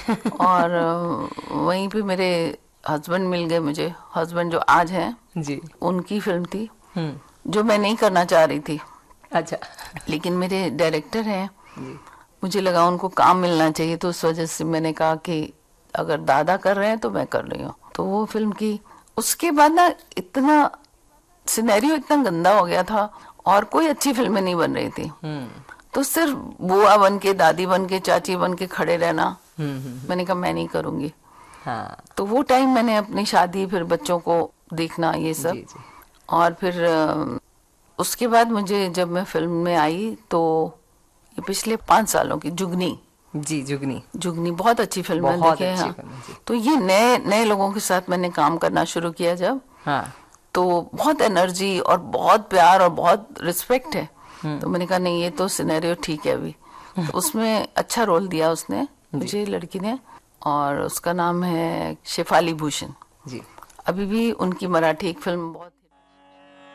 और वहीं पे मेरे हस्बैंड मिल गए मुझे, हस्बैंड जो आज हैं जी। उनकी फिल्म थी जो मैं नहीं करना चाह रही थी, अच्छा। लेकिन मेरे डायरेक्टर हैं, जी। मुझे लगा उनको काम मिलना चाहिए, तो उस वजह से मैंने कहा कि अगर दादा कर रहे हैं तो मैं कर रही हूँ, तो वो फिल्म की। उसके बाद ना इतना सिनेरियो इतना गंदा हो गया था और कोई अच्छी फिल्में नहीं बन रही थी, तो सिर्फ बुआ बन के, दादी बन के, चाची बन के खड़े रहना, मैंने कहा मैं नहीं करूंगी। हाँ। तो वो टाइम मैंने अपनी शादी, फिर बच्चों को देखना, ये सब। जी जी। और फिर उसके बाद मुझे जब मैं फिल्म में आई तो ये पिछले 5 सालों की जुगनी, जी जुगनी। जुगनी बहुत अच्छी फिल्म है, बहुत देखे अच्छी हैं। फिल्म है जी। तो ये नए नए लोगों के साथ मैंने काम करना शुरू किया जब, हाँ। तो बहुत एनर्जी और बहुत प्यार और बहुत रिस्पेक्ट है, तो मैंने कहा नहीं ये तो सिनेरियो ठीक है अभी। तो उसमें अच्छा रोल दिया उसने जी मुझे, लड़की ने, और उसका नाम है शेफाली भूषण। जी। अभी भी उनकी मराठी एक फिल्म बहुत